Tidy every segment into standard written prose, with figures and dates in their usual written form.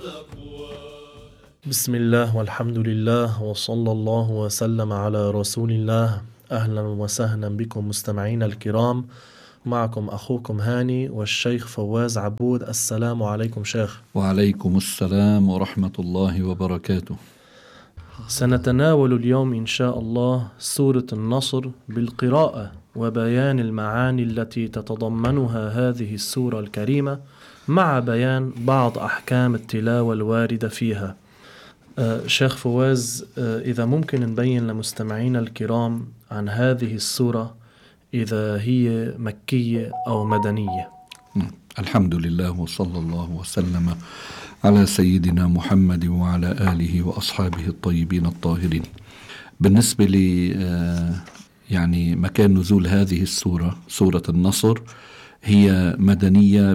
بسم الله والحمد لله وصلى الله وسلم على رسول الله. أهلا وسهلا بكم مستمعين الكرام، معكم أخوكم هاني والشيخ فواز عبود. السلام عليكم شيخ. وعليكم السلام ورحمة الله وبركاته. سنتناول اليوم إن شاء الله سورة النصر بالقراءة وبيان المعاني التي تتضمنها هذه السورة الكريمة، مع بيان بعض أحكام التلاوة الواردة فيها. شيخ فواز، إذا ممكن نبين لمستمعينا الكرام عن هذه السورة، إذا هي مكية أو مدنية. الحمد لله وصلى الله وسلم على سيدنا محمد وعلى آله وأصحابه الطيبين الطاهرين. بالنسبة لي يعني مكان نزول هذه السورة، سورة النصر، هي مدنية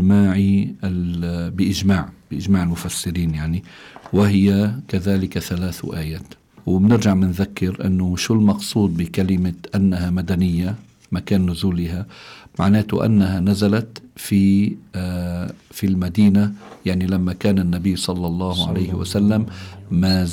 بإجماع المفسرين يعني، وهي كذلك 3 آيات. وبنرجع منذكر أنه شو المقصود بكلمة أنها مدنية مكان نزولها. معناته أنها نزلت في المدينة، يعني لما كان النبي صلى الله عليه وسلم ما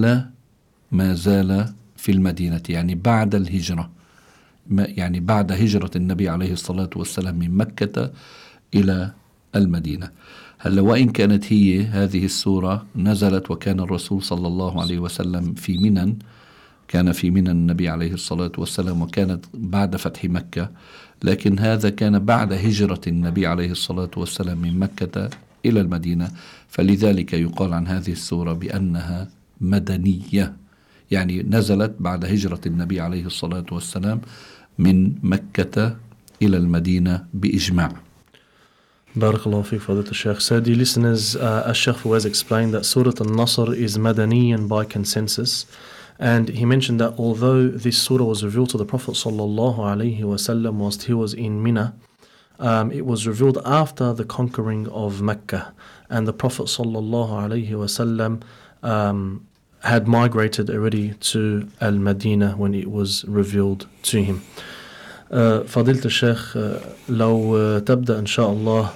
زال في المدينة، يعني بعد الهجرة، يعني بعد هجرة النبي عليه الصلاة والسلام من مكة إلى المدينة. هلا وإن كانت هذه السورة نزلت وكان الرسول صلى الله عليه وسلم في منن، كان في منن النبي عليه الصلاة والسلام، وكانت بعد فتح مكة، لكن هذا كان بعد هجرة النبي عليه الصلاة والسلام من مكة إلى المدينة، فلذلك يقال عن هذه السورة بأنها مدنية، يعني نزلت بعد هجرة النبي عليه الصلاة والسلام من مكة إلى المدينة بإجماع. Barakallahu fiqh, Fadilat al-Shaykh. So, dear listeners, as Shaykh Fawaz explained, that Surah Al-Nasr is Madaniyan by consensus, and he mentioned that although this surah was revealed to the Prophet sallallahu alaihi wasallam whilst he was in Mina, it was revealed after the conquering of Mecca, and the Prophet sallallahu alaihi wasallam had migrated already to Al-Madinah when it was revealed to him. فضيلة الشيخ، لو تبدأ إن شاء الله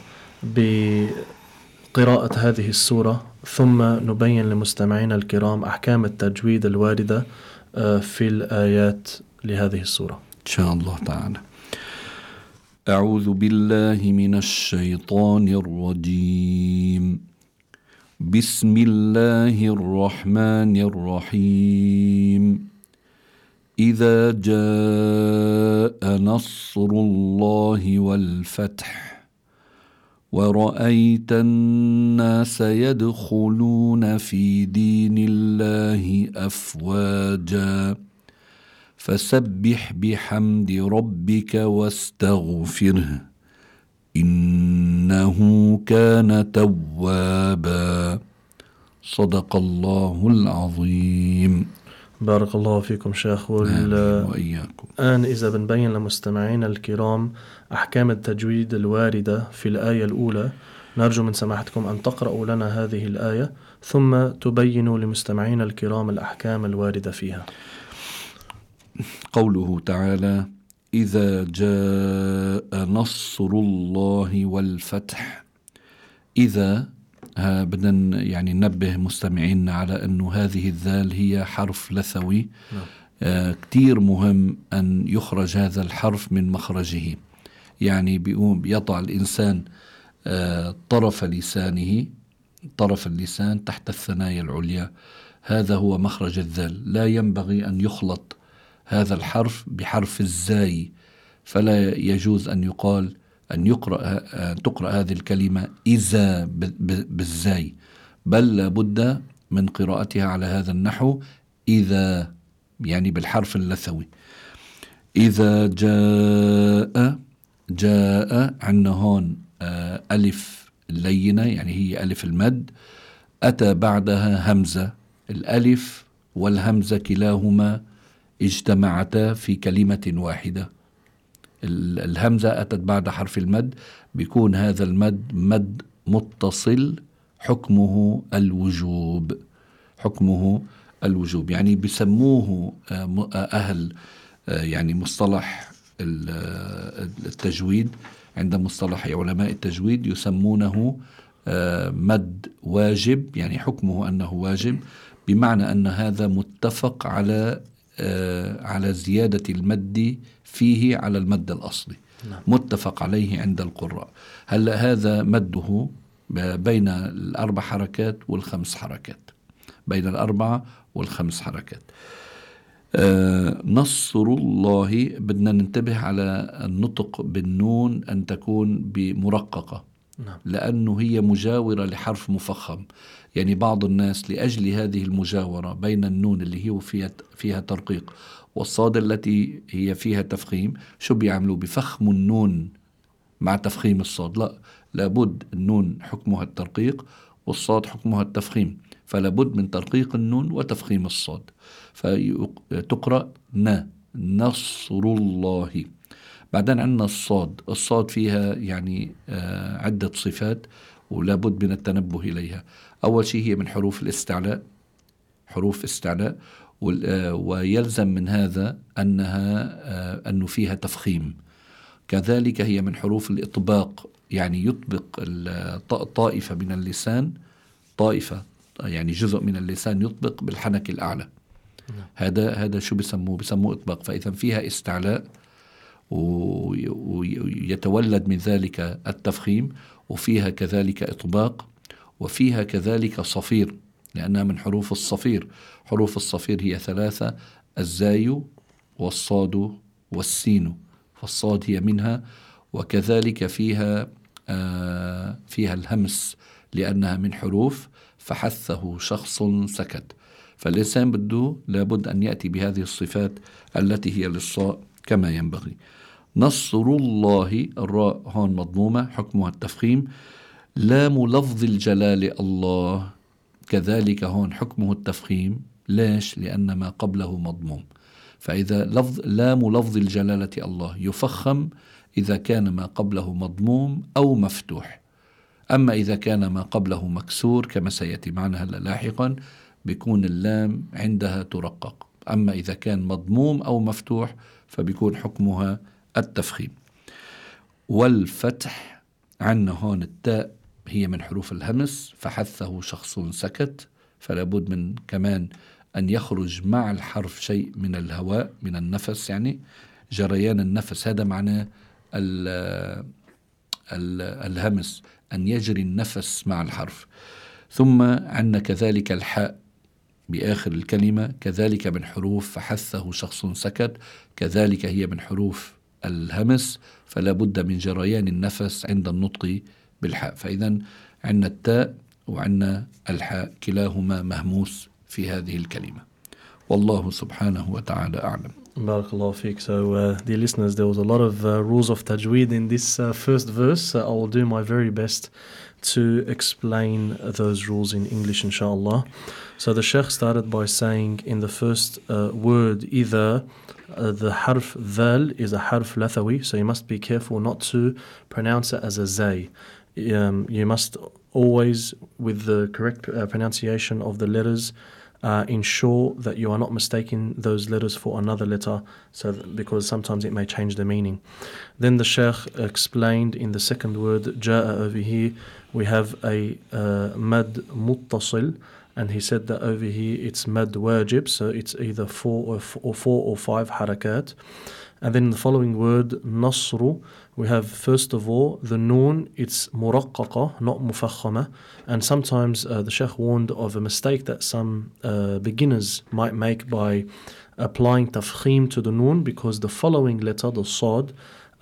بقراءة هذه السورة، ثم نبين لمستمعينا الكرام أحكام التجويد الواردة في الآيات لهذه السورة إن شاء الله تعالى. أعوذ بالله من الشيطان الرجيم. بسم الله الرحمن الرحيم. إذا جاء نصر الله والفتح ورأيت الناس يدخلون في دين الله أفواجا فسبح بحمد ربك واستغفره إنه كان توابا. صدق الله العظيم. بارك الله فيكم شيخ. وإياكم. الآن إذا بنبين لمستمعينا الكرام أحكام التجويد الواردة في الآية الأولى، نرجو من سماحتكم أن تقرأوا لنا هذه الآية ثم تبينوا لمستمعينا الكرام الأحكام الواردة فيها. قوله تعالى: إذا جاء نصر الله والفتح. إذا بدنا يعني ننبه مستمعينا على أنه هذه الذال هي حرف لثوي. كتير مهم أن يخرج هذا الحرف من مخرجه، يعني بيضع الإنسان طرف اللسان تحت الثنايا العليا، هذا هو مخرج الذال. لا ينبغي أن يخلط هذا الحرف بحرف الزاي، فلا يجوز أن يقال أن تقرأ هذه الكلمة إذا بالزاي، بل لابد من قراءتها على هذا النحو، إذا يعني بالحرف اللثوي. إذا جاء عندنا هون ألف اللينة، يعني هي ألف المد، أتى بعدها همزة. الألف والهمزة كلاهما اجتمعتا في كلمة واحدة. الهمزة أتت بعد حرف المد، بيكون هذا المد مد متصل، حكمه الوجوب، يعني بسموه أهل يعني مصطلح التجويد، عند مصطلح علماء التجويد يسمونه مد واجب، يعني حكمه أنه واجب، بمعنى أن هذا متفق على زيادة المد فيه على المد الأصلي. نعم. متفق عليه عند القراء. هلا هذا مده بين الأربع حركات والخمس حركات، بين الأربعة والخمس حركات. نصر الله بدنا ننتبه على النطق بالنون أن تكون بمرققة، نعم. لأنه هي مجاورة لحرف مفخم. يعني بعض الناس لأجل هذه المجاورة بين النون اللي هي فيها ترقيق والصاد التي هي فيها تفخيم، شو بيعملوا؟ بفخموا النون مع تفخيم الصاد. لا، لابد النون حكمها الترقيق والصاد حكمها التفخيم، فلا بد من ترقيق النون وتفخيم الصاد، فتقرأ نصر الله. بعدين عندنا الصاد فيها يعني عدة صفات ولا بد من التنبه إليها. أول شيء هي من حروف الاستعلاء، حروف استعلاء، ويلزم من هذا أنه فيها تفخيم. كذلك هي من حروف الإطباق، يعني يطبق طائفة من اللسان، طائفة يعني جزء من اللسان يطبق بالحنك الأعلى. هذا شو بسموه إطباق. فإذا فيها استعلاء ويتولد من ذلك التفخيم، وفيها كذلك إطباق، وفيها كذلك صفير، لأنها من حروف الصفير. حروف الصفير هي ثلاثة: الزاي والصاد والسين، فالصاد هي منها. وكذلك فيها الهمس، لأنها من حروف فحثه شخص سكت. فالإنسان لابد أن يأتي بهذه الصفات التي هي للصاء كما ينبغي. نصر الله، الراء هون مضمومة حكمها التفخيم. لام لفظ الجلال الله كذلك هون حكمه التفخيم. ليش؟ لأن ما قبله مضموم. فإذا لام لفظ الجلالة الله يفخم إذا كان ما قبله مضموم أو مفتوح. أما إذا كان ما قبله مكسور كما سيأتي معنا هلا لاحقا بيكون اللام عندها ترقق. أما إذا كان مضموم أو مفتوح فبيكون حكمها التفخيم. والفتح عنا هون التاء هي من حروف الهمس، فحثه شخص سكت، فلا بد من كمان أن يخرج مع الحرف شيء من الهواء، من النفس، يعني جريان النفس. هذا معناه الهمس، أن يجري النفس مع الحرف. ثم عندنا كذلك الحاء بآخر الكلمة، كذلك من حروف فحثه شخص سكت، كذلك هي من حروف الهمس، فلا بد من جريان النفس عند النطق بالحاء. فإذا عندنا التاء وعندنا الحاء كلاهما مهموس في هذه الكلمة. والله سبحانه وتعالى أعلم. Barakallahu feek. So, dear listeners, there was a lot of rules of tajweed in this first verse. I will do my very best to explain those rules in English, inshallah. So the Sheikh started by saying in the first word, either the harf dhal is a harf lathawi, so you must be careful not to pronounce it as a zay. You must always, with the correct pronunciation of the letters, ensure that you are not mistaking those letters for another letter, because sometimes it may change the meaning. Then the Shaykh explained in the second word, ja'a, over here we have a mad muttasil, and he said that over here it's mad wajib, so it's either four or five harakat. And then the following word, nasru, we have first of all the noon, it's muraqqaqa, not mufakhama. And sometimes the Shaykh warned of a mistake that some beginners might make by applying tafkhim to the noon, because the following letter, the sad,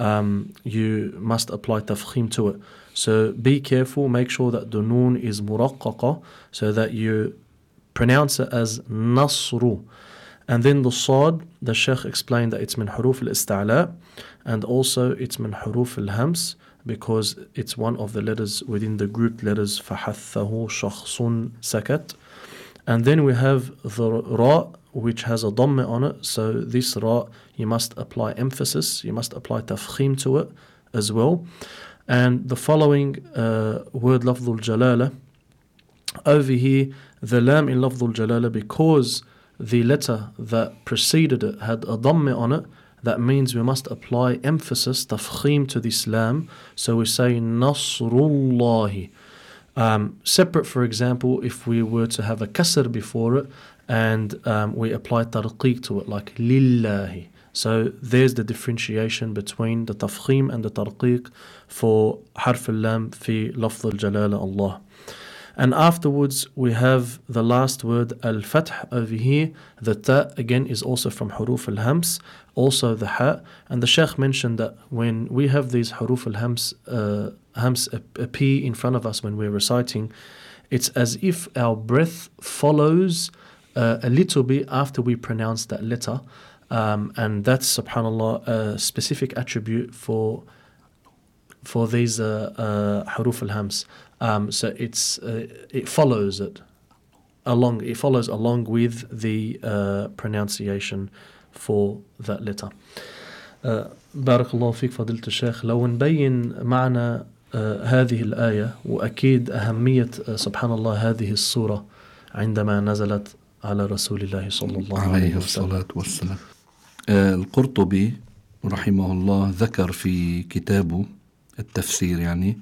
you must apply tafkhim to it. So be careful, make sure that the noon is muraqqaqa, so that you pronounce it as nasru. And then the sad, the Shaykh explained that it's min huruf al-ista'la, and also it's min huruf al-hams, because it's one of the letters within the grouped letters فَحَثَّهُ شَخْصٌ sakat. And then we have the ra, which has a dhamma on it. So this ra, you must apply emphasis, you must apply tafkhim to it as well. And the following word, lafdhul jalala, over here the lam in lafdhul jalala, because the letter that preceded it had a dhamma on it, that means we must apply emphasis, tafkhim, to this lam. So we say nasrullahi. Separate, for example, if we were to have a kasr before it and we apply tarqiq to it, like lillahi. So there's the differentiation between the tafkhim and the tarqiq for harf al-lam fi lafz al-jalala Allah. And afterwards we have the last word al-fath over here. The ta again is also from huruf al-hams, also the ha. And the Shaykh mentioned that when we have these huruf al-hams appear in front of us when we're reciting, it's as if our breath follows a little bit after we pronounce that letter. And that's, subhanAllah, a specific attribute for these huruf al-hams. So it follows it along. It follows along with the pronunciation for that letter. بارك الله فيك فضيلة الشيخ. لو نبين معنى هذه الآية وأكيد أهمية سبحان الله هذه السورة عندما نزلت على رسول الله صلى الله عليه الصلاة والسلام. القرطبي رحمه الله ذكر في كتابه التفسير يعني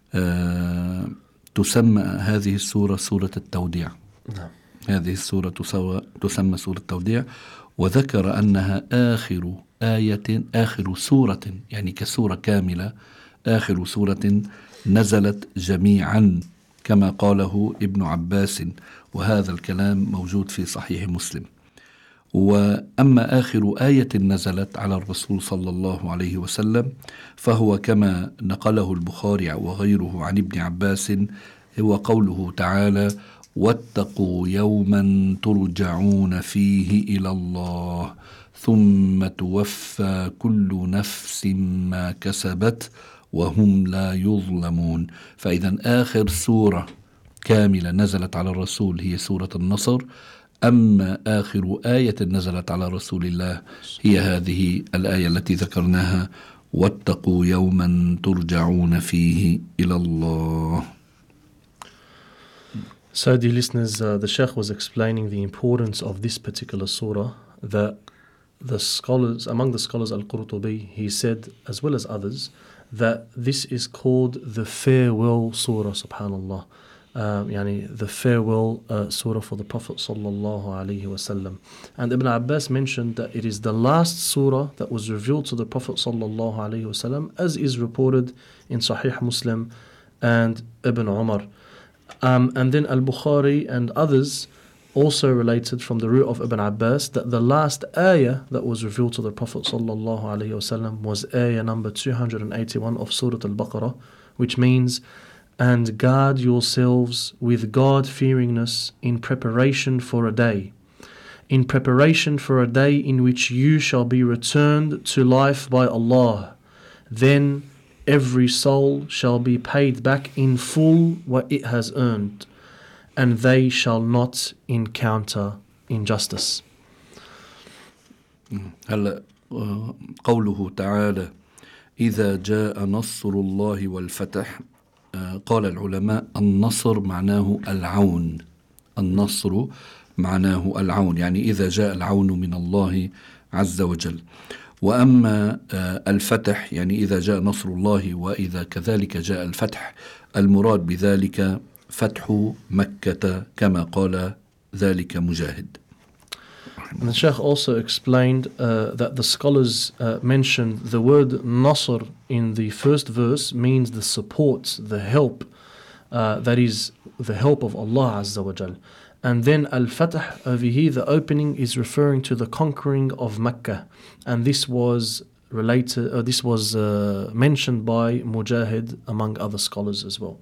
تسمى هذه السورة سورة التوديع. نعم. هذه السورة تسمى سورة التوديع، وذكر أنها آخر سورة يعني كسورة كاملة، آخر سورة نزلت جميعا كما قاله ابن عباس، وهذا الكلام موجود في صحيح مسلم. وأما آخر آية نزلت على الرسول صلى الله عليه وسلم فهو كما نقله البخاري وغيره عن ابن عباس، هو قوله تعالى: واتقوا يوما ترجعون فيه إلى الله ثم توفى كل نفس ما كسبت وهم لا يظلمون. فإذا آخر سورة كاملة نزلت على الرسول هي سورة النصر، أما آخر آية نزلت على رسول الله هي هذه الآية التي ذكرناها: واتقوا يوما ترجعون فيه إلى الله. So, dear listeners, the Shaykh was explaining the importance of this particular surah, that the scholars, among the scholars Al-Qurtubi, he said, as well as others, that this is called the farewell surah, subhanallah. The farewell surah for the Prophet sallallahu alaihi wasallam. And Ibn Abbas mentioned that it is the last surah that was revealed to the Prophet sallallahu alaihi wasallam, as is reported in Sahih Muslim and Ibn Umar. And then Al-Bukhari and others also related from the root of Ibn Abbas that the last ayah that was revealed to the Prophet sallallahu alaihi wasallam was ayah number 281 of Surah Al-Baqarah, which means, and guard yourselves with God-fearingness in preparation for a day. In preparation for a day in which you shall be returned to life by Allah. Then every soul shall be paid back in full what it has earned, and they shall not encounter injustice. هلا قوله تعالى: إذا جاء نصر الله والفتح، قال العلماء النصر معناه العون. النصر معناه العون، يعني إذا جاء العون من الله عز وجل. وأما الفتح يعني إذا جاء نصر الله وإذا كذلك جاء الفتح، المراد بذلك فتح مكة كما قال ذلك مجاهد. And the Shaykh also explained that the scholars mentioned the word Nasr in the first verse means the support, the help, that is the help of Allah Azza wa Jal. And then Al-Fatah over here, the opening, is referring to the conquering of Mecca. And this was mentioned by Mujahid among other scholars as well.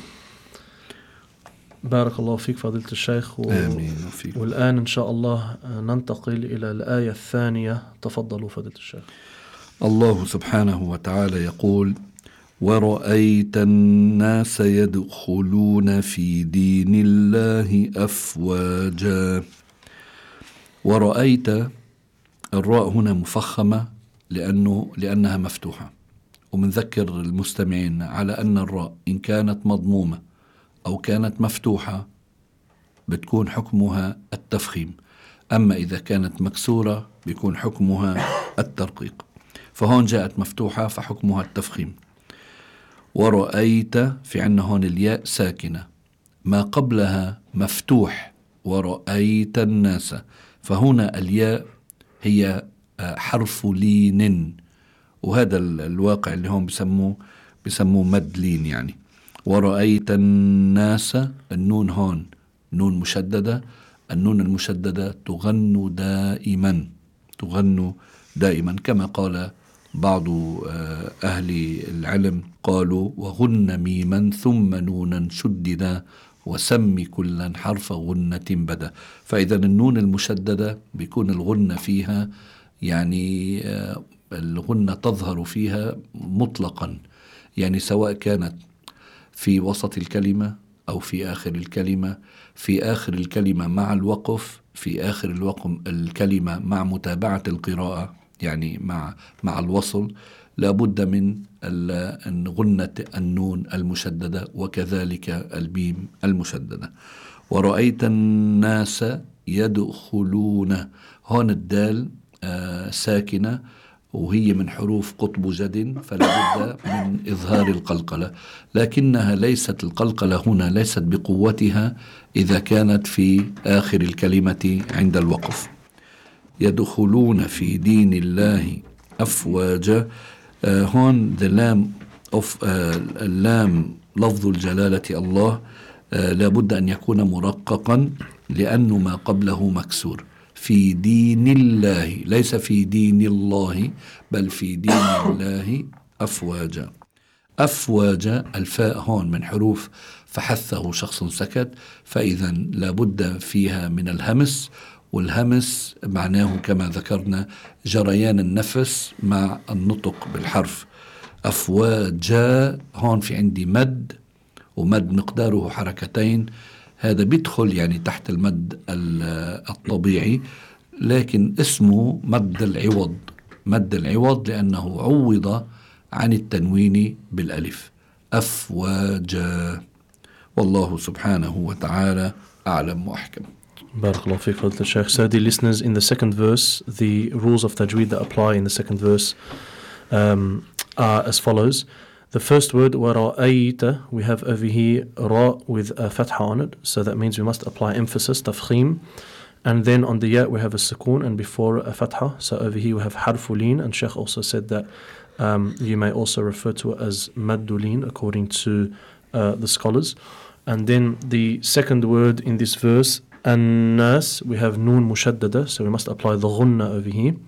بارك الله فيك فضيلة الشيخ. والآن إن شاء الله ننتقل إلى الآية الثانية. تفضلوا فضيلة الشيخ. الله سبحانه وتعالى يقول: ورأيت الناس يدخلون في دين الله أفواجا. ورأيت، الراء هنا مفخمة لأنها مفتوحة، ومنذكر المستمعين على أن الراء إن كانت مضمومة أو كانت مفتوحة بتكون حكمها التفخيم، أما إذا كانت مكسورة بيكون حكمها الترقيق. فهون جاءت مفتوحة فحكمها التفخيم. ورأيت في عنا هون الياء ساكنة ما قبلها مفتوح ورأيت الناس، فهنا الياء هي حرف لين، وهذا الواقع اللي هم بسموه مد لين يعني. ورأيت الناس، النون هون نون مشددة، النون المشددة تغن دائما كما قال بعض أهل العلم، قالوا وغن ميما ثم نونا شددا وسمي كلا حرف غنة بدا. فإذا النون المشددة بيكون الغنة فيها يعني الغنة تظهر فيها مطلقا، يعني سواء كانت في وسط الكلمة أو في آخر الكلمة، في آخر الكلمة مع الوقف، في آخر الكلمة مع متابعة القراءة يعني مع الوصل، لابد من غنة النون المشددة وكذلك البيم المشددة. ورأيت الناس يدخلون، هون الدال ساكنة وهي من حروف قطب جد، فلا بد من إظهار القلقلة، لكنها ليست القلقلة هنا ليست بقوتها إذا كانت في آخر الكلمة عند الوقف. يدخلون في دين الله أفواجا، هون اللام لفظ الجلالة الله لابد أن يكون مرققا لأنه ما قبله مكسور. في دين الله، ليس في دين الله بل في دين الله أفواجا. أفواجا الفاء هون من حروف فحثه شخص سكت، فإذا لابد فيها من الهمس، والهمس معناه كما ذكرنا جريان النفس مع النطق بالحرف. أفواجا هون في عندي مد، ومد مقداره حركتين، هذا بيدخل يعني تحت المد الطبيعي، لكن اسمه مد العوض لأنه عوض عن التنوين بالألف. أفواجا، والله سبحانه وتعالى أعلم وأحكم. Barakallahu fiqh, Fadil Shaykh. So dear listeners, in the second verse, the rules of tajweed that apply in the second verse are as follows. The first word, وَرَأَيْتَ, we have over here ra with a fatha on it, so that means we must apply emphasis, tafkhim, and then on the ya we have a sukoon and before a fatha, so over here we have harfulin, and Shaykh also said that you may also refer to it as maddulin according to the scholars. And then the second word in this verse, an-nas, we have noon mushaddada, so we must apply the ghunna over here.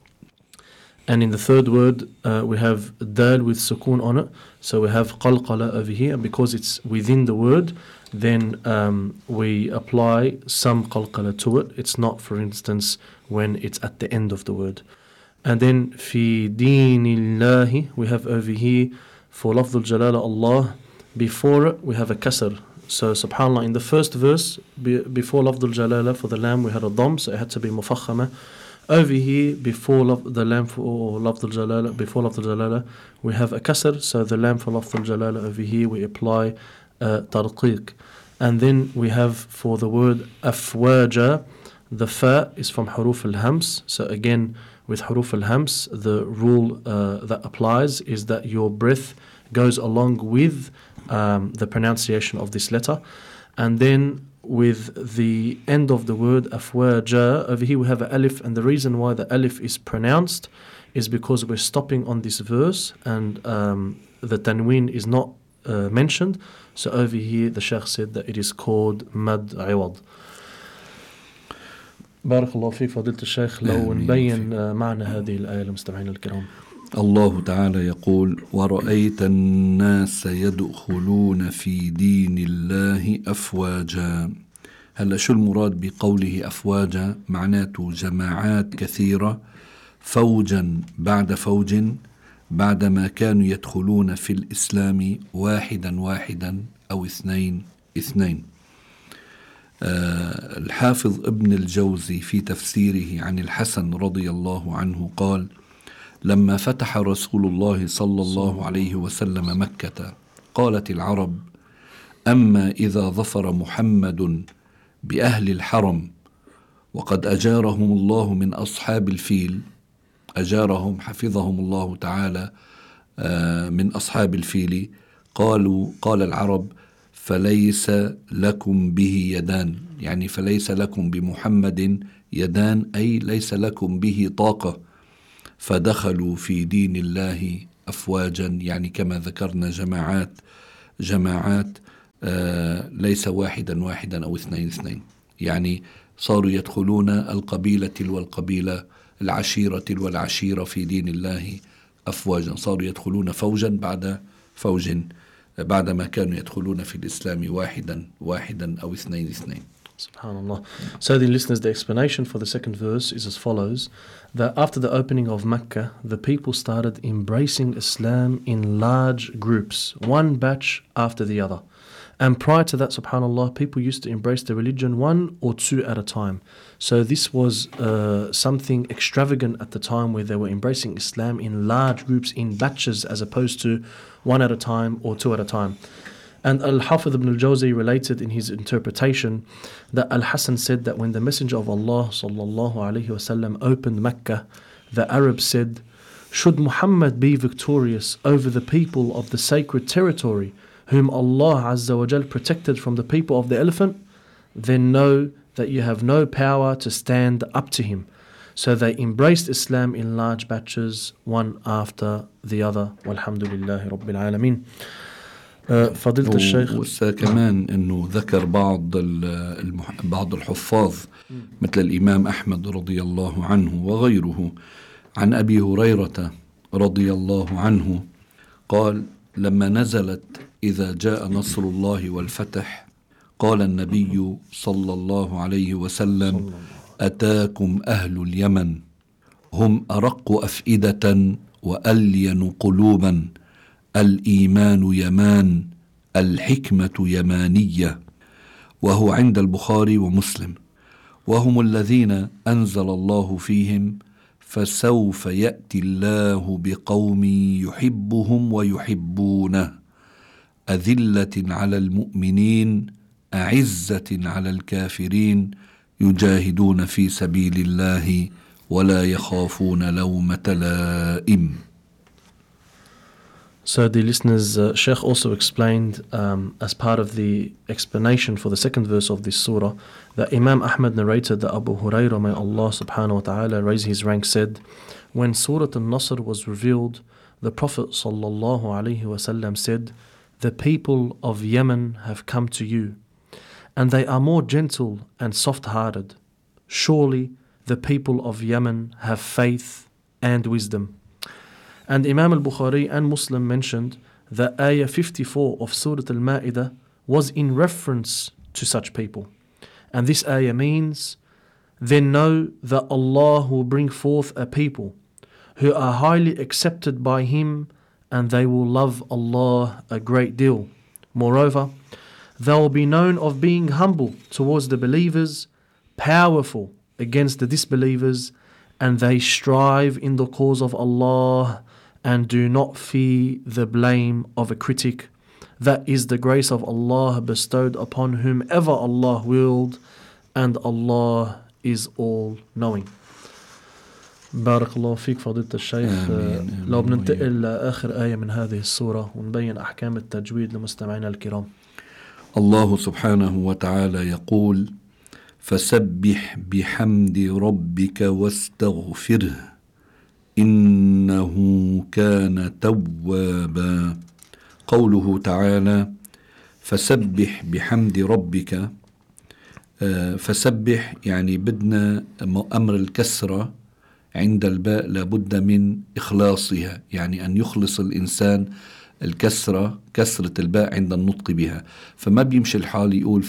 And in the third word, we have dal with sukoon on it, so we have qalqala over here, and because it's within the word, then we apply some qalqala to it. It's not, for instance, when it's at the end of the word. And then fi dinillahi, we have over here for lafdul jalala Allah, before it we have a kasr. So subhanallah, in the first verse, before lafdul jalala for the lam we had a dam, so it had to be mufakhama. Over here, before the lam for lafdul jalala, before lafdul jalala, we have a kasr, so the lam for lafdul jalala over here we apply tarqiq. And then we have for the word afwaja, the fa is from huruf al-hams, so again with huruf al-hams, the rule that applies is that your breath goes along with the pronunciation of this letter. And then with the end of the word afwaja, over here we have an alif, and the reason why the alif is pronounced is because we're stopping on this verse and the tanween is not mentioned. So over here the Shaykh said that it is called mad iwad. بارك الله فيك فضيلة الشيخ. لو نبين معنى هذه الآية للمستمعين الكرام. الله تعالى يقول ورأيت الناس يدخلون في دين الله أفواجا. هلا شو المراد بقوله أفواجا؟ معناته جماعات كثيرة، فوجا بعد فوج، بعدما كانوا يدخلون في الإسلام واحدا أو اثنين. الحافظ ابن الجوزي في تفسيره عن الحسن رضي الله عنه قال: لما فتح رسول الله صلى الله عليه وسلم مكة قالت العرب: أما إذا ظفر محمد بأهل الحرم وقد أجارهم الله من أصحاب الفيل، أجارهم حفظهم الله تعالى من أصحاب الفيل، قال العرب فليس لكم به يدان، يعني فليس لكم بمحمد يدان، أي ليس لكم به طاقة، فدخلوا في دين الله أفواجا، يعني كما ذكرنا جماعات ليس واحدا أو اثنين، يعني صاروا يدخلون القبيلة والقبيلة، العشيرة والعشيرة في دين الله أفواجا، صاروا يدخلون فوجا بعد فوج بعدما كانوا يدخلون في الإسلام واحدا أو اثنين. Subhanallah. So the listeners, the explanation for the second verse is as follows, that after the opening of Mecca, the people started embracing Islam in large groups, one batch after the other. And prior to that, subhanallah, people used to embrace the religion one or two at a time. So this was something extravagant at the time, where they were embracing Islam in large groups, in batches, as opposed to one at a time or two at a time. And Al-Hafidh ibn al-Jawzi related in his interpretation that Al-Hasan said that when the Messenger of Allah sallallahu alaihi wasallam opened Mecca, the Arabs said, "Should Muhammad be victorious over the people of the sacred territory, whom Allah Azza wa Jal protected from the people of the elephant, then know that you have no power to stand up to him." So they embraced Islam in large batches, one after the other. Walhamdulillahi Rabbil Alameen. فضيلة الشيخ. كمان أنه ذكر بعض الحفاظ مثل الإمام أحمد رضي الله عنه وغيره عن أبي هريرة رضي الله عنه قال: لما نزلت إذا جاء نصر الله والفتح، قال النبي صلى الله عليه وسلم: أتاكم أهل اليمن، هم أرق أفئدة وألين قلوبا، الإيمان يمان، الحكمة يمانية. وهو عند البخاري ومسلم. وهم الذين أنزل الله فيهم: فسوف يأتي الله بقوم يحبهم ويحبونه، أذلة على المؤمنين أعزة على الكافرين، يجاهدون في سبيل الله ولا يخافون لومة لائم. So the listeners, Sheikh also explained as part of the explanation for the second verse of this surah, that Imam Ahmad narrated that Abu Hurairah, may Allah subhanahu wa ta'ala raise his rank, said, when Surah Al-Nasr was revealed, the Prophet sallallahu alaihi wasallam said, "The people of Yemen have come to you, and they are more gentle and soft-hearted. Surely the people of Yemen have faith and wisdom." And Imam al-Bukhari and Muslim mentioned that Ayah 54 of Surah Al-Ma'idah was in reference to such people. And this ayah means, then know that Allah will bring forth a people who are highly accepted by Him, and they will love Allah a great deal. Moreover, they will be known of being humble towards the believers, powerful against the disbelievers, and they strive in the cause of Allah and do not fear the blame of a critic. That is the grace of Allah bestowed upon whomever Allah willed, and Allah is all knowing. بارك الله فيك فضيلة الشيخ. لو بننتقل لآخر آية من هذه السورة ونبين أحكام التجويد لمستمعينا الكرام. الله سبحانه وتعالى يقول: فسبح بحمد ربك واستغفره إنه كان توابا. قوله تعالى فسبح بحمد ربك، فسبح يعني بدنا أمر الكسرة عند الباء لابد من إخلاصها، يعني أن يخلص الإنسان الكسرة، كسرة الباء عند النطق بها. فما بيمشي الحال يقول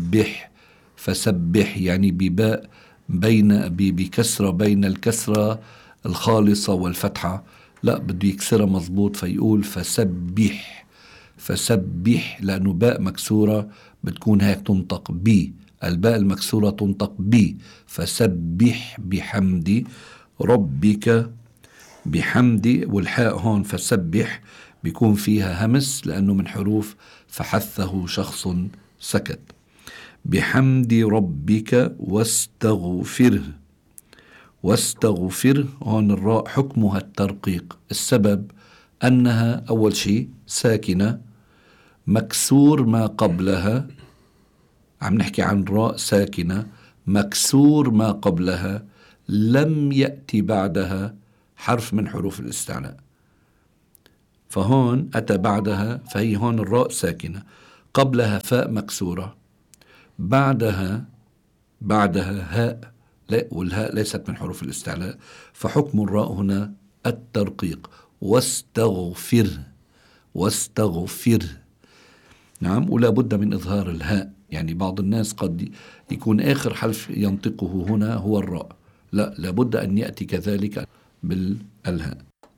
فسبح يعني بباء بكسرة بين الكسرة الخالصة والفتحة، لا بده يكسرها مضبوط، فيقول فسبح لأنه باء مكسورة بتكون هيك تنطق بي، الباء المكسورة تنطق بي. فسبح بحمد ربك، بحمد، والحاء هون فسبح بيكون فيها همس لأنه من حروف فحثه شخص سكت. بحمد ربك واستغفر هون الراء حكمها الترقيق. السبب أنها أول شيء ساكنة مكسور ما قبلها، عم نحكي عن راء ساكنة مكسور ما قبلها، لم يأتي بعدها حرف من حروف الاستعلاء. فهون أتى بعدها، فهي هون الراء ساكنة، قبلها فاء مكسورة، بعدها هاء، لا، والهاء ليست من حروف الاستعلاء، فحكم الراء هنا الترقيق. واستغفر. نعم. ولا بد من إظهار الهاء، يعني بعض الناس قد يكون آخر حرف ينطقه هنا هو الراء، لا، لابد أن يأتي كذلك بالهاء.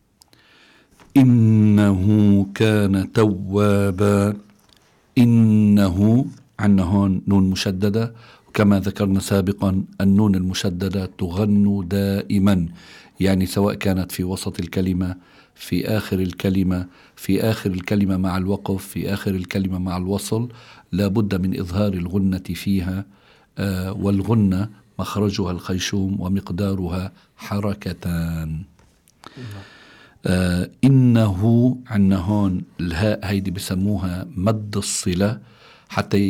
إنه كان توابا. إنه عندنا هون نون مشددة، وكما ذكرنا سابقا النون المشددة تغن دائما، يعني سواء كانت في وسط الكلمة، في آخر الكلمة، في آخر الكلمة مع الوقف، في آخر الكلمة مع الوصل، لا بد من إظهار الغنة فيها. والغنة مخرجها الخيشوم ومقدارها حركتان. إنه عنا هون الهاء هيدي بسموها مد الصلة، حتى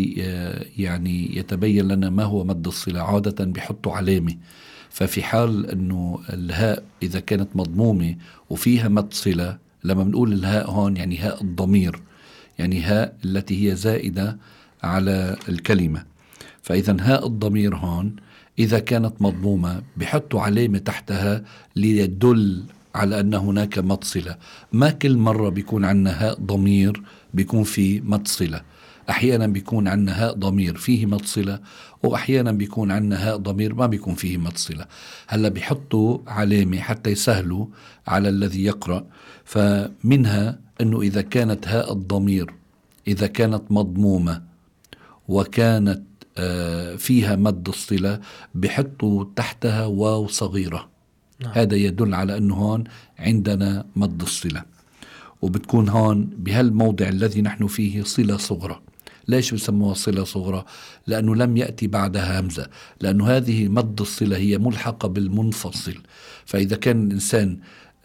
يعني يتبين لنا ما هو مد الصلة. عادة بيحطوا علامة، ففي حال أنه الهاء إذا كانت مضمومة وفيها مد صلة، لما بنقول الهاء هون يعني هاء الضمير، يعني هاء التي هي زائدة على الكلمة. فإذا هاء الضمير هون إذا كانت مضمومة بيحطوا علامة تحتها ليدل على أن هناك مد صلة. ما كل مرة بيكون عندنا هاء ضمير بيكون في مد صلة، أحيانا بيكون عندنا هاء ضمير فيه مد صلة، وأحيانا بيكون عندنا هاء ضمير ما بيكون فيه مد صلة. هلا بيحطوا علامة حتى يسهلوا على الذي يقرأ. فمنها أنه إذا كانت هاء الضمير إذا كانت مضمومة وكانت فيها مد الصلة بيحطوا تحتها واو صغيرة. هذا يدل على أنه هون عندنا مد الصلة، وبتكون هون بهالموضع الذي نحن فيه صلة صغرى. ليش بسموها صلة صغرى؟ لأنه لم يأتي بعدها همزة، لأنه هذه مد الصلة هي ملحقة بالمنفصل. فإذا كان الإنسان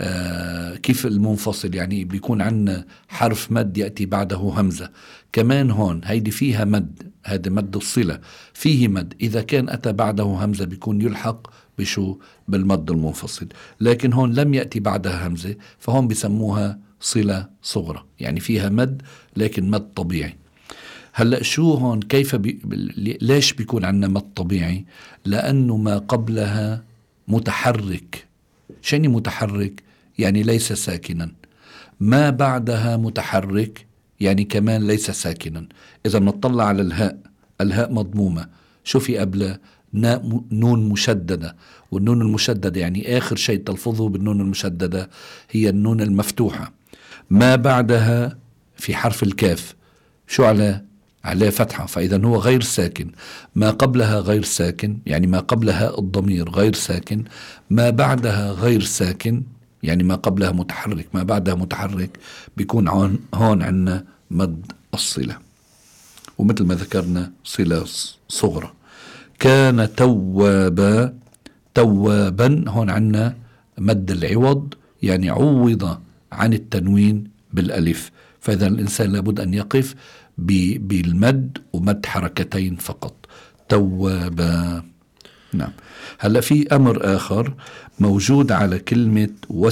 كيف المنفصل يعني بيكون عندنا حرف مد يأتي بعده همزة، كمان هون هيدي فيها مد، هذا مد الصلة فيه مد، إذا كان أتى بعده همزة بيكون يلحق بشو؟ بالمد المنفصل. لكن هون لم يأتي بعدها همزة، فهون بيسموها صلة صغرى، يعني فيها مد لكن مد طبيعي. هلأ شو هون كيف ليش بيكون عندنا مد طبيعي؟ لأنه ما قبلها متحرك. شنو متحرك؟ يعني ليس ساكنا. ما بعدها متحرك يعني كمان ليس ساكنا. إذا نطلع على الهاء مضمومة، شو في قبلها؟ نون مشددة، والنون المشددة يعني آخر شيء تلفظه بالنون المشددة هي النون المفتوحة. ما بعدها في حرف الكاف شو عليه فتحة، فإذا هو غير ساكن. ما قبلها غير ساكن، يعني ما قبلها الضمير غير ساكن. ما بعدها غير ساكن، يعني ما قبلها متحرك ما بعدها متحرك، بيكون هون عندنا مد الصلة، ومثل ما ذكرنا صلة صغرى. كان توابا هون عندنا مد العوض، يعني عوض عن التنوين بالألف، فإذا الإنسان لابد أن يقف بالمد ومد حركتين فقط. توابا. نعم. هلا في أمر آخر موجود على كلمة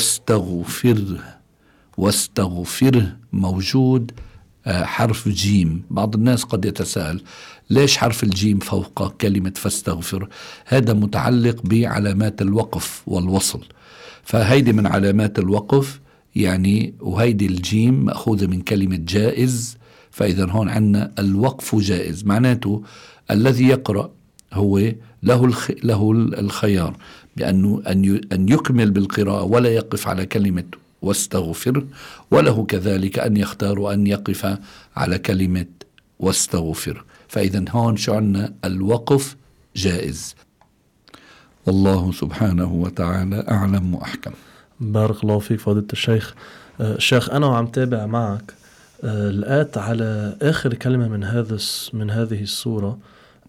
واستغفره موجود حرف جيم. بعض الناس قد يتساءل ليش حرف الجيم فوق كلمة فاستغفر؟ هذا متعلق بعلامات الوقف والوصل، فهيدي من علامات الوقف يعني، وهيدي الجيم مأخوذة من كلمة جائز. فإذا هون عندنا الوقف جائز، معناته الذي يقرأ هو له الخيار بأنه أن يكمل بالقراءة ولا يقف على كلمة واستغفر، وله كذلك أن يختار أن يقف على كلمة واستغفر. فإذا هون شو عندنا؟ الوقف جائز. والله سبحانه وتعالى أعلم وأحكم. بارك الله فيك فضيلة الشيخ. الشيخ أنا وعم تابع معك لقيت على آخر كلمة من هذه السورة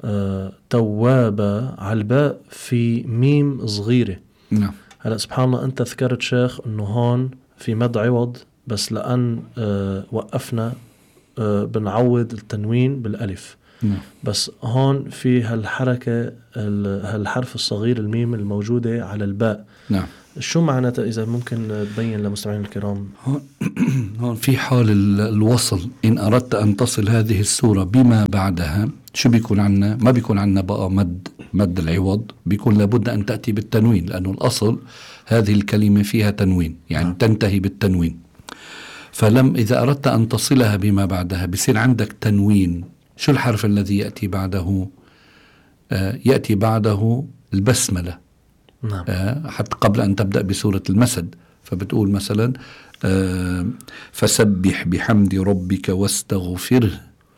توابة على الباء في ميم صغيرة. نعم. هلا سبحان الله أنت ذكرت شيخ أنه هون في مد عوض، بس لأن وقفنا بنعوض التنوين بالألف. نعم. بس هون في هالحركة هالحرف الصغير الميم الموجودة على الباء. نعم. شو معناتها إذا ممكن تبين لمستمعين الكرام؟ هون في حال الوصل، إن أردت أن تصل هذه السورة بما بعدها شو بيكون عنا؟ ما بيكون عنا بقى مد العوض، بيكون لابد أن تأتي بالتنوين، لأنه الأصل هذه الكلمة فيها تنوين، يعني تنتهي بالتنوين. إذا أردت أن تصلها بما بعدها بيصير عندك تنوين. شو الحرف الذي يأتي بعده؟ يأتي بعده البسملة. نعم. حتى قبل أن تبدأ بسورة المسد، فبتقول مثلا فسبح بحمد ربك واستغفره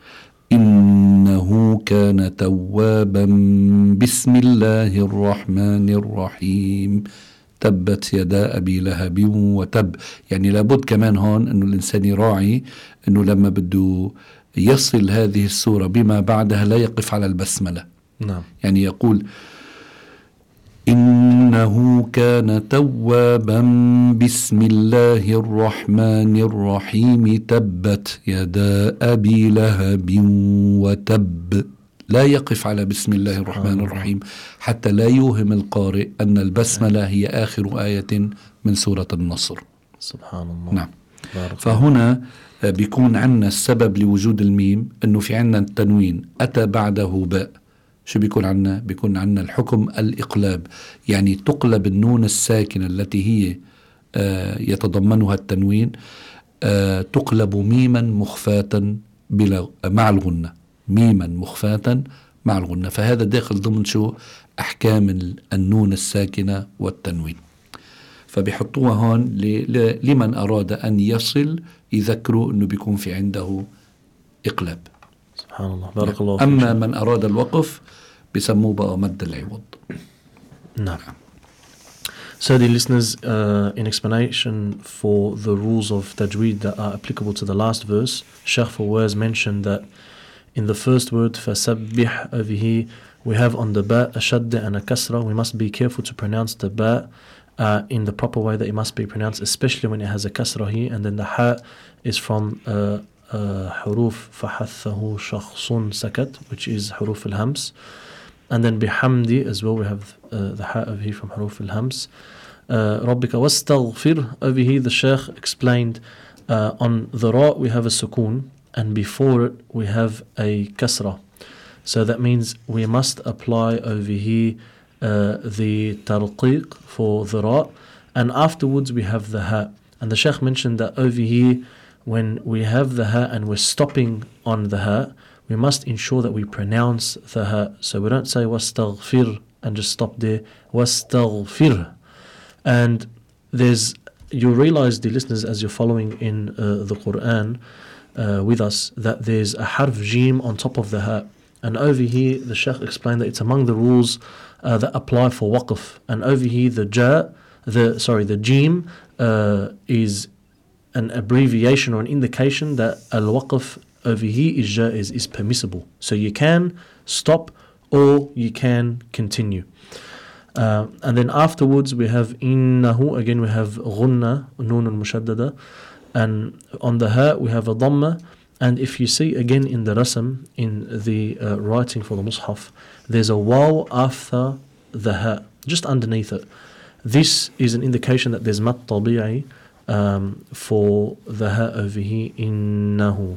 إنه كان توابا بسم الله الرحمن الرحيم تبت يدا أبي لهب وتب. يعني لابد كمان هون أنه الإنسان يراعي أنه لما بده يصل هذه السورة بما بعدها لا يقف على البسملة. نعم. يعني يقول إنه كان توابا بسم الله الرحمن الرحيم تبت يدا أبي لهب وتب. لا يقف على بسم الله الرحمن الرحيم حتى لا يوهم القارئ أن البسملة هي آخر آية من سورة النصر. سبحان الله. نعم. فهنا بيكون عنا السبب لوجود الميم أنه في عنا التنوين أتى بعده باء. شو بيكون عنا؟ بيكون عنا الحكم الإقلاب، يعني تقلب النون الساكنة التي هي يتضمنها التنوين، تقلب ميما مخفاة مع الغنة، ميما مخفاة مع الغنة. فهذا داخل ضمن شو؟ أحكام النون الساكنة والتنوين. فبيحطوها هون لمن أراد أن يصل يذكروا أنه بيكون في عنده إقلاب. سبحان الله. بارك الله فيك. أما من أراد الوقف بسموه بقى مد العوض. نعم. So dear listeners, in explanation for the rules of tajweed that are applicable to the last verse, Shaykh Fawaz mentioned that in the first word فَسَبِّحْ, over here we have on the ba a shadda and a kasra. We must be careful to pronounce the ba in the proper way that it must be pronounced, especially when it has a kasra here, and then the ha is from حروف فحثه شخص سكت, which is حروف الهمس. And then بحمدي as well, we have the ha over here from حروف الهمس. ربك واستغفر, over here the Shaykh explained on the ra we have a sukoon, and before it we have a kasra. So that means we must apply over here the tarqiq for the ra, and afterwards we have the ha. And the Shaykh mentioned that over here when we have the ha and we're stopping on the ha, we must ensure that we pronounce the ha. So we don't say wastaghfir and just stop there. Wastaghfir. And you realize, the listeners, as you're following in the Quran with us, that there's a harf jim on top of the ha. And over here the Shaykh explained that it's among the rules that apply for waqf. And over here the jim is an abbreviation or an indication that al-waqf over here is permissible. So you can stop or you can continue. And then afterwards we have innahu, again we have ghunna, noon al-mushaddada, and on the ha we have a dhamma. And if you see again in the rasm, in the writing for the mushaf, there's a waw after the ha, just underneath it. This is an indication that there's mat tabi'i for the ha over here, innahu,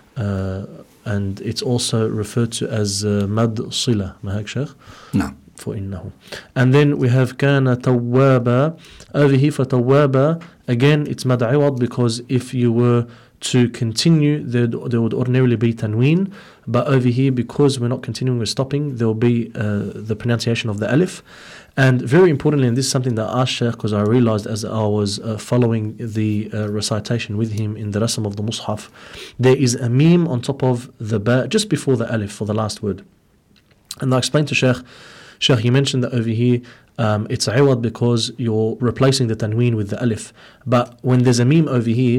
and it's also referred to as mad sila, mahak shaykh? No. For innahu. And then we have kana tawwaba, over here for tawwaba, again it's mad iwad, because if you were to continue there would ordinarily be tanween, but over here because we're not continuing, we're stopping, there will be the pronunciation of the alif. And very importantly, and this is something that I asked Shaykh, because I realized as I was following the recitation with him in the rasm of the mushaf, there is a meme on top of the ba just before the alif for the last word. And I explained to Shaykh, you mentioned that over here it's iwad because you're replacing the tanween with the alif, but when there's a meme over here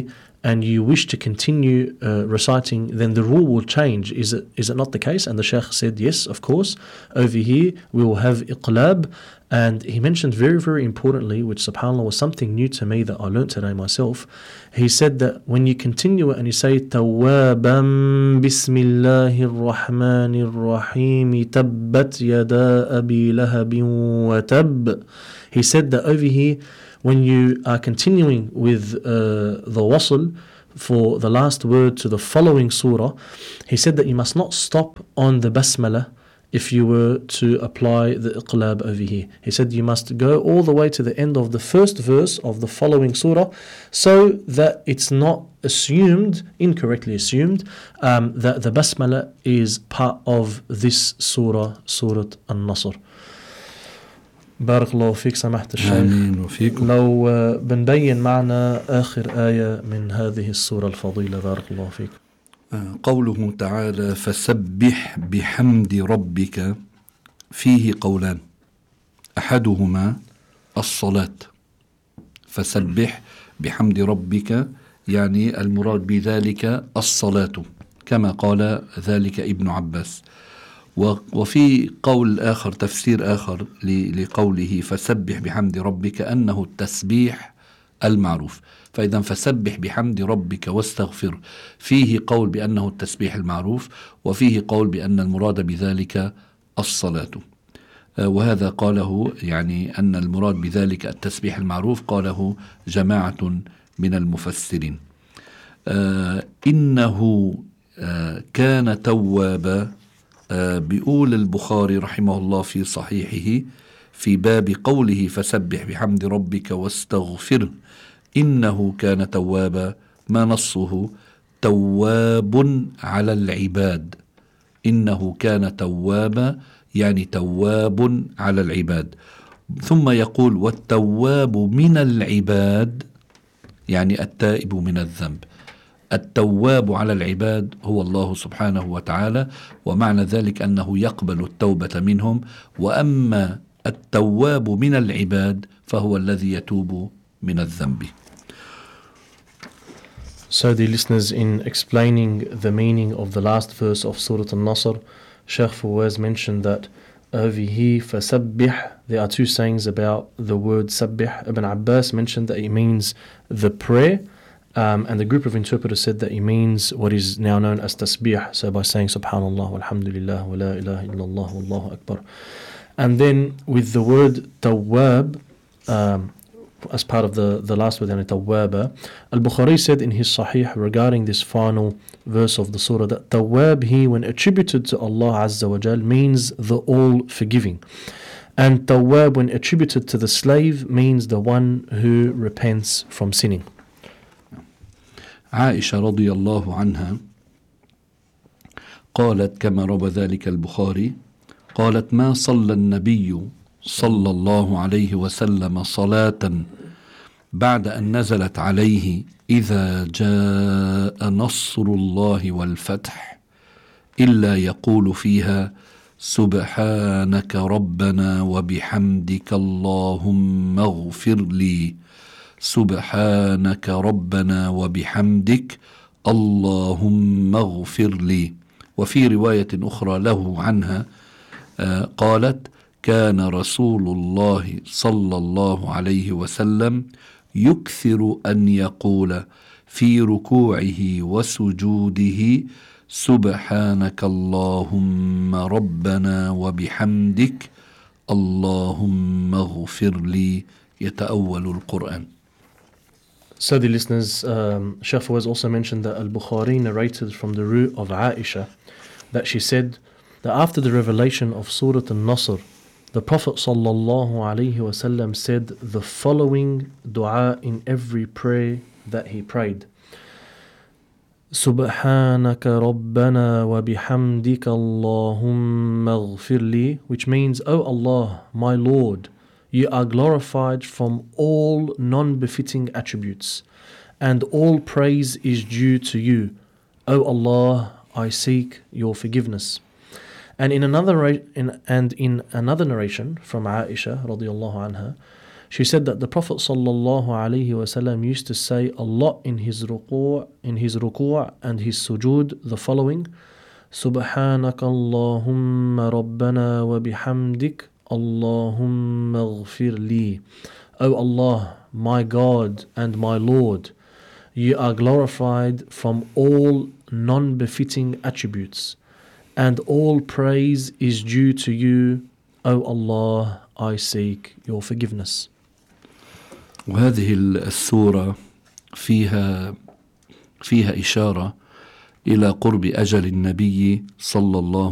and you wish to continue reciting, then the rule will change. Is it not the case? And the Shaykh said, yes, of course. Over here, we will have iqlab. And he mentioned very, very importantly, which subhanAllah was something new to me that I learnt today myself. He said that when you continue it and you say, Tawwaban bismillahir rahmanir rahim tabbat yada abi lahabin wa tab. He said that over here, when you are continuing with the wasl for the last word to the following surah, he said that you must not stop on the basmala if you were to apply the iqlab over here. He said you must go all the way to the end of the first verse of the following surah, so that it's not assumed, incorrectly assumed, that the basmala is part of this surah, Surah An-Nasr. بارك الله فيك سماحة الشيخ. آمين وفيكم. لو بنبين معنا آخر آية من هذه السورة الفضيلة بارك الله فيك. قوله تعالى فسبح بحمد ربك فيه قولان، أحدهما الصلاة. فسبح بحمد ربك يعني المراد بذلك الصلاة كما قال ذلك ابن عباس. وفي قول آخر، تفسير آخر لقوله فسبح بحمد ربك أنه التسبيح المعروف. فإذا فسبح بحمد ربك واستغفر فيه قول بأنه التسبيح المعروف، وفيه قول بأن المراد بذلك الصلاة. وهذا قاله يعني أن المراد بذلك التسبيح المعروف قاله جماعة من المفسرين. إنه كان توابا. بيقول البخاري رحمه الله في صحيحه في باب قوله فسبح بحمد ربك واستغفر إنه كان توابا، ما نصه تواب على العباد. إنه كان توابا يعني تواب على العباد. ثم يقول والتواب من العباد يعني التائب من الذنب. التواب على العباد هو الله سبحانه وتعالى، ومعنى ذلك أنه يقبل التوبة منهم. وأما التواب من العباد فهو الذي يتوب من الذنب. So the listeners, in explaining the meaning of the last verse of Surah An-Nasr, Shaykh Fawaz mentioned that over here, فَسَبِّحْ, there are two sayings about the word sabbih. Ibn Abbas mentioned that it means the prayer, and the group of interpreters said that it means what is now known as tasbih. So by saying Subhanallah, walhamdulillah, wa la ilaha illallah, wallahu akbar. And then with the word tawwab, as part of the last word, tawwaba, Al-Bukhari said in his Sahih regarding this final verse of the surah that tawwab here, when attributed to Allah Azza wa Jal, means the all-forgiving. And tawwab, when attributed to the slave, means the one who repents from sinning. عائشة رضي الله عنها قالت كما روى ذلك البخاري، قالت ما صلى النبي صلى الله عليه وسلم صلاة بعد أن نزلت عليه إذا جاء نصر الله والفتح إلا يقول فيها سبحانك ربنا وبحمدك اللهم اغفر لي، سبحانك ربنا وبحمدك اللهم اغفر لي. وفي رواية أخرى له عنها قالت كان رسول الله صلى الله عليه وسلم يكثر أن يقول في ركوعه وسجوده سبحانك اللهم ربنا وبحمدك اللهم اغفر لي، يتأول القرآن. So the listeners, Shaykh Fawaz also mentioned that Al-Bukhari narrated from the root of Aisha that she said that after the revelation of Surah An-Nasr, the Prophet ﷺ said the following dua in every prayer that he prayed. Subhanaka Rabbana wa bihamdika Allahumma ghfir li, which means, O Allah, my Lord, you are glorified from all non-befitting attributes, and all praise is due to you. O Allah, I seek your forgiveness. And in another narration from Aisha radiyallahu anha, She said that the Prophet sallallahu alaihi wasallam used to say a lot in his ruku' and his sujood the following: Subhanaka Allahumma Rabbana wa bihamdik Allahumma ighfir li. O Allah, my God and my Lord, you are glorified from all non-befitting attributes, and all praise is due to you. O Allah, I seek your forgiveness. وهذه السورة فيها إشارة إلى قرب أجل النبي صلى الله